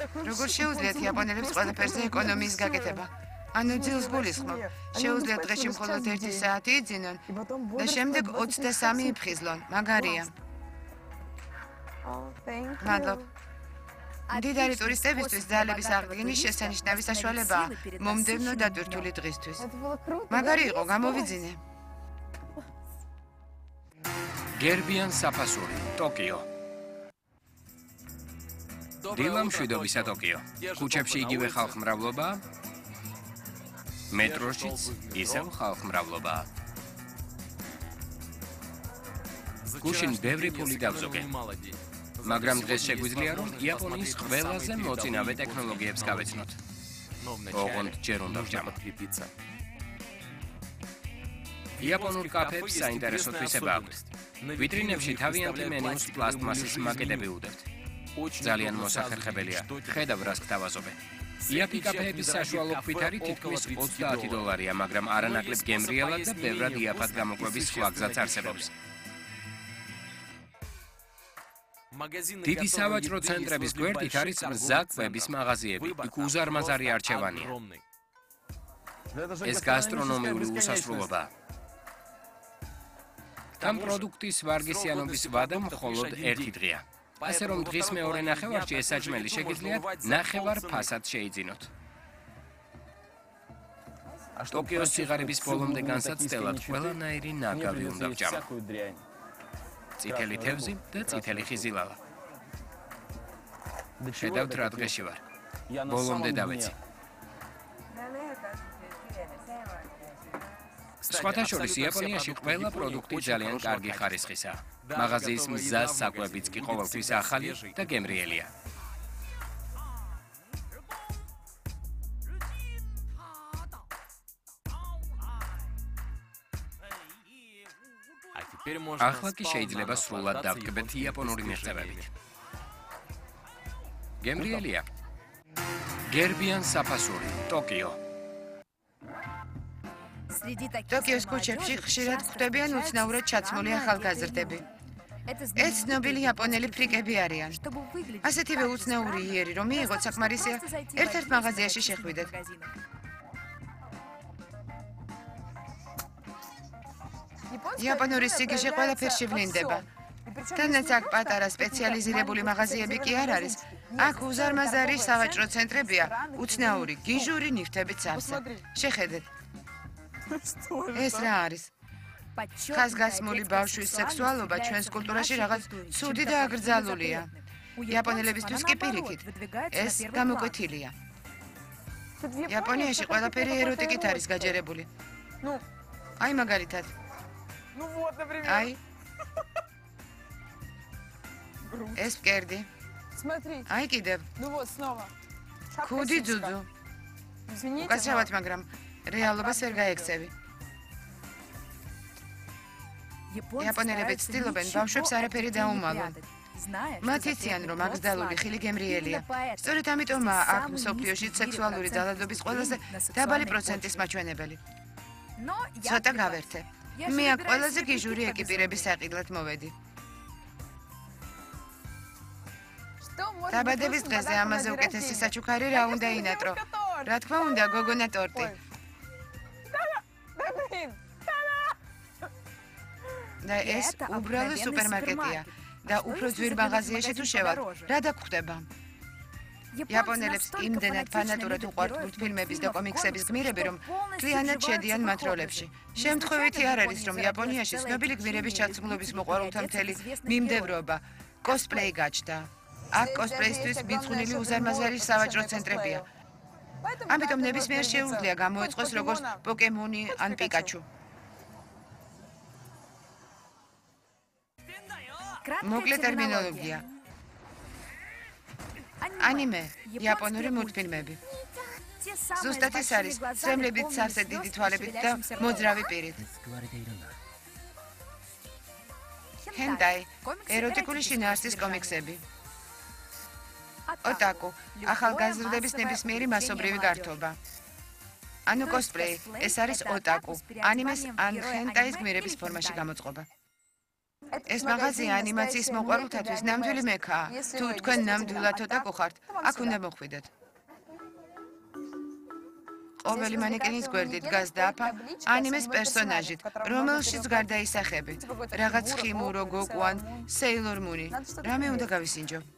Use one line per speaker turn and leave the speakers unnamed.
როგორ შეუძლიათ იაპონელებს ყველაფერზე ეკონომიის გაკეთება? ანუ ძილს გულისხმობ, შეუძლიათ დღეში მხოლოდ 1 საათი იძინონ და შემდეგ 23 იფხიზლონ, მაგარია. მადლობ. მდიდარი ტურისტებისთვის ძალების აღდგენის შესანიშნავი საშუალებაა მომდევნო დატვირთული დღისთვის. მაგარი იყო, გამოვიძინე.
გერბიან საფასური, ტოკიო. დილა მშვიდობისა ტოკიო. ქუჩებში იგივე ხალხმრავლობაა. მეტროშიც ისევ ხალხმრავლობაა. გუშინ ბევრი ფული დავზოგე. მაგრამ დღეს შეგვიძლია რომ იაპონიის ყველაზე მოწინავე ტექნოლოგიებს გავეცნოთ. ოღონდ ჯერ უნდა ვჭამოთ. იაპონურ კაფეებს საინტერესო თვისება აქვთ. ვიტრინებში თავიანთი მენიუს პლასტმასის მაკეტები უდებთ. ძალიან მოსახერხებელია. ხედავ რას გთავაზობენ. იაპი კაფეების საშუალო ქვითარი თითქმის $30, მაგრამ არანაკლებ გემრიელად და ბევრად იაფად გამოკვების სხვა გზაც არსებობს. დიდი სავაჭრო ცენტრების გვერდით არის მზა კვების მაღაზიები, იქ უზარმაზარი არჩევანია. ეს გასტრონომიული უსასრულობაა. ამ პროდუქტის ვარგისიანობის ვადა მხოლოდ 1 დღეა. ასე რომ დღის მეორე ნახევარში ეს საჭმელი შეგიძლიათ ნახევარ ფასად შეიძინოთ. ტოკიოს სიღარიბის ბოლომდე განსაცდელად ყველანაირი ნაგავი უნდა ვჭამო. წითელი თევზი და წითელი ხიზილალა. შედავთ რა დღეში ვარ. ბოლომდე დავეცი. სხვათა შორის იაპონიაში ყველა პროდუქტი ძალიან კარგი ხარისხისაა. მაღაზიის მზა საკვებიც კი ყოველთვის ახალი და გემრიელია. ახლა კი შეიძლება სრულად დავტკბეთ იაპონური მიღწევებით. გემრიელია. გერბიან საფასური, ტოკიო.
ტოკიოს ქუჩებში ხშირად გვხვდებიან უცნაურად ჩაცმული ახალგაზრდები. ეს ცნობილი იაპონელი ფრიკები არიან. ასეთივე უცნაური იერი რომ მიიღოთ საკმარისია, ერთ-ერთ მაღაზიაში შეხვიდეთ. იაპონური სიგიჟე ყველაფერში ვლინდება. თანაც აქ პატარა სპეციალიზირებული მაღაზიები კი არ არის. აქ უზარმაზარი სავაჭრო ცენტრებია, უცნაური გიჟური ნივთებით სავსე. შეხედეთ. ეს რა არის? ხაზგასმული ბავშვის სექსუალობა ჩვენს კულტურაში რაღაც ცუდი და აკრძალულია. იაპონელებისთვის კი პირიქით. ეს გამოკვეთილია. იაპონიაში ყველაფერი ეროტიკით არის გაჯერებული. აი მაგალითად. აი. ეს მკერდი. აი კიდევ. ქუდი ძუძუ. უკაცრავად, მაგრამ რეალობას ვერ გაექცევი. იაპონელები ცდილობენ ბავშვებს არაფერი დაუმალონ. მათ იციან, რომ აკრძალული ხილი გემრიელია. სწორედ ამიტომაა აქ მსოფლიოში სექსუალური ძალადობის ყველაზე დაბალი პროცენტის მაჩვენებელი. ცოტა გავერთე. მე აქ ყველაზე გიჟური ეკიპირების საყიდლად მოვედი. დაბადების დღეზე ამაზე უკეთესი საჩუქარი რა უნდა ინატრო. რა თქმა უნდა, გოგონა ტორტი. და ეს უბრალო სუპერმარკეტია და უფრო ძვირ მაღაზიაში თუ შევარ, რა დაგხვდება? იაპონელებს იმდენად ფანატურად უყვართ მულტფილმების და კომიქსების გმირები, რომ მთლიანად შედიან მათ როლებში. შემთხვევითი არ არის, რომ იაპონიაში ცნობილი გმირების ჩაცმულობის მოყვარულთა მთელი მიმდევრობა კოსპლეი გაჩნდა. აქ კოსპლეისთვის მიძღვნილი უზარმაზარი სავაჭრო ცენტრებია. ამიტომ ნებისმიერ შეუძლია გამოეწყოს როგორც პოკემონი ან პიკაჩუ. მოკლე ტერმინოლოგია. ანიმე, იაპონური მულტფილმები. ზუსტად ეს არის, სრემლებით, სავსე დიდი თვალებით და მოძრავი პირით. ჰენტაი, ეროტიკული შინაარსის კომიქსები. ოტაკუ, ახალგაზრდების ნებისმიერი მასობრივი გართობა. ანუ კოსპლეი, ეს არის ოტაკუ, ანიმეს ან ჰენტაის გმირების ფორმაში გამოწყობა. ეს მაღაზია ანიმაციის მოყვარულთათვის ნამდვილი მექაა. თუ თქვენ ნამდვილად დაგუხართ, აქ უნდა მოხვიდეთ. ყოველი მანეკენის გვერდი დგას დაფა ანიმეს პერსონაჟით, რომელშიც გარდაისახები. რაღაც ხიმურო, გოკვან, სეილორ მუნი. რამე უნდა გავისინჯო?